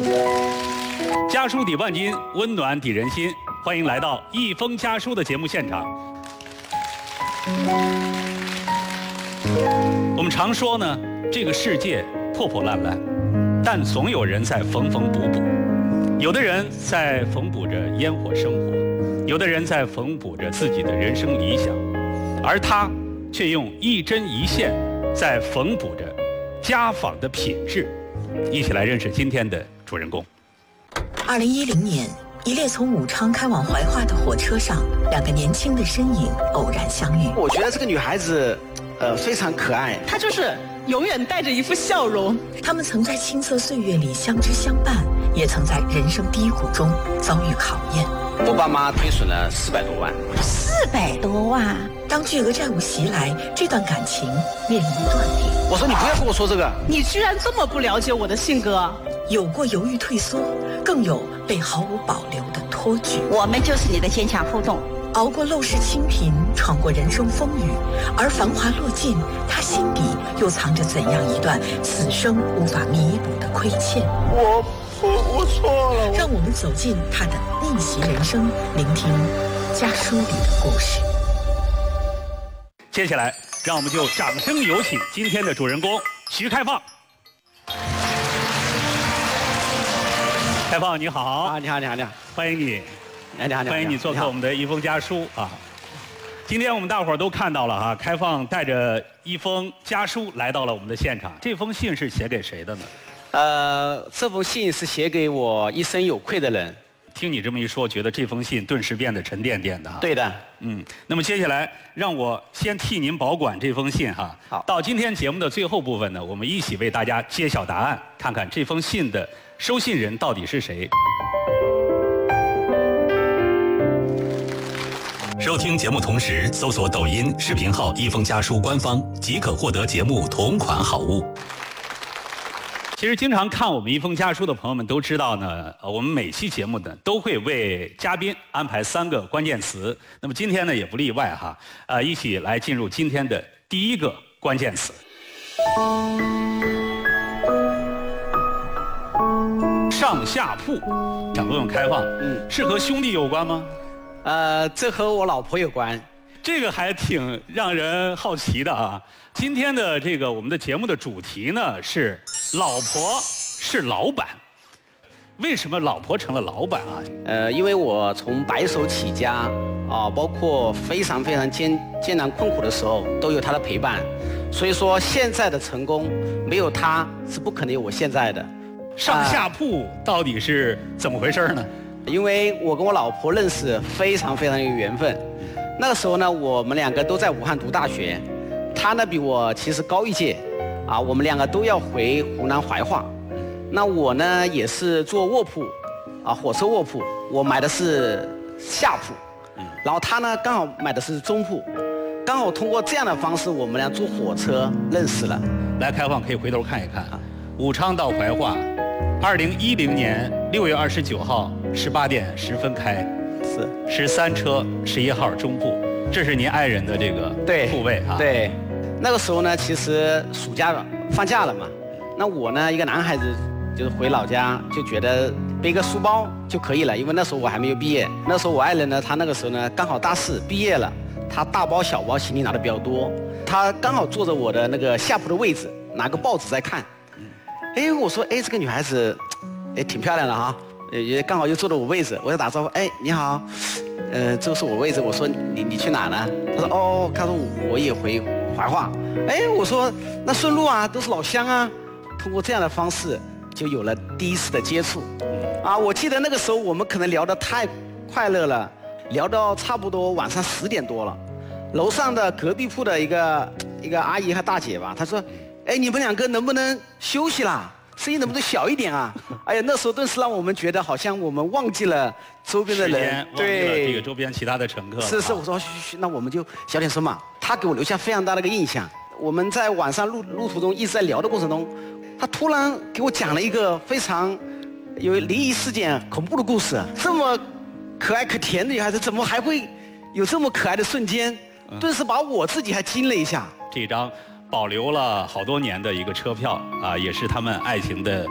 家书抵万金，温暖抵人心。欢迎来到一封家书的节目现场。我们常说呢，这个世界破破烂烂，但总有人在缝缝补补。有的人在缝补着烟火生活，有的人在缝补着自己的人生理想，而他却用一针一线在缝补着家访的品质。一起来认识今天的主人公。 2010年，一列从武昌开往怀化的火车上，两个年轻的身影偶然相遇。 我觉得这个女孩子，非常可爱。 她就是永远带着一副笑容。 他们曾在青涩岁月里相知相伴，也曾在人生低谷中遭遇考验。 我爸妈亏损了400多万。 400多万！当巨额债务袭来，这段感情面临断裂。 我说你不要跟我说这个。 你居然这么不了解我的性格。 有过犹豫退缩，更有被毫无保留的托举。 我们就是你的牵强后盾。 熬过陋室清贫，闯过人生风雨，而繁华落尽，他心底又藏着怎样一段此生无法弥补的亏欠？ 我错了。 让我们走进他的逆袭人生，聆听家书里的故事。 接下来，让我们就掌声有请今天的主人公徐开放。开放你好啊，你好， 欢迎你。 你好， 欢迎你做客我们的一封家书啊！今天我们大伙儿都看到了哈，开放带着一封家书来到了我们的现场。这封信是写给谁的呢？ 这封信是写给我一生有愧的人。 听你这么一说，觉得这封信顿时变得沉甸甸的哈。 对的。 那么接下来让我先替您保管这封信哈。 好。 到今天节目的最后部分呢，我们一起为大家揭晓答案，看看这封信的收信人到底是谁。收听节目同时，搜索抖音视频号“一封家书”官方，即可获得节目同款好物。其实经常看我们一封家书的朋友们都知道呢，我们每期节目呢都会为嘉宾安排3个关键词。那么今天呢也不例外哈，一起来进入今天的第一个关键词。上下铺，想问问开放，是和兄弟有关吗？ 这和我老婆有关。 这个还挺让人好奇的啊。今天的这个我们的节目的主题呢是老婆是老板。为什么老婆成了老板啊？ 因为我从白手起家啊，包括非常非常艰难困苦的时候，都有她的陪伴。所以说现在的成功，没有她是不可能有我现在的。 上下铺到底是怎么回事呢？ 因为我跟我老婆认识非常非常有缘分。那个时候呢，我们2个都在武汉读大学，她呢比我其实高一届，啊，我们2个都要回湖南怀化。那我呢也是坐卧铺，啊，火车卧铺，我买的是下铺，然后她呢刚好买的是中铺，刚好通过这样的方式，我们俩坐火车认识了。 来，开放可以回头看一看啊，武昌到怀化，2010年6月29号18点10分开，是13车11号中铺，这是您爱人的这个铺位啊。 对，那个时候呢，其实暑假放假了嘛，那我呢一个男孩子就是回老家，就觉得背个书包就可以了，因为那时候我还没有毕业。那时候我爱人呢，他那个时候呢刚好大4毕业了，他大包小包行李拿的比较多，他刚好坐着我的那个下铺的位置，拿个报纸在看。我说这个女孩子，挺漂亮的哈，也刚好又坐着我位置，我就打招呼，你好，这是我位置，我说你去哪呢？他说他说我也回怀化，我说那顺路啊，都是老乡啊，通过这样的方式就有了第一次的接触，啊，我记得那个时候我们可能聊得太快乐了，聊到差不多晚上10点多了，楼上的隔壁铺的一个阿姨和大姐吧，她说。你们2个能不能休息啦？声音能不能小一点啊？哎呀，那时候顿时让我们觉得好像我们忘记了周边的人， 对这个周边其他的乘客。 是，我说嘘，那我们就小点声嘛。他给我留下非常大的一个印象。我们在晚上路途中一直在聊的过程中，他突然给我讲了一个非常有灵异事件、恐怖的故事。这么可爱可甜的女孩子，怎么还会有这么可爱的瞬间？顿时把我自己还惊了一下。 这张保留了好多年的一个车票啊，也是他们爱情的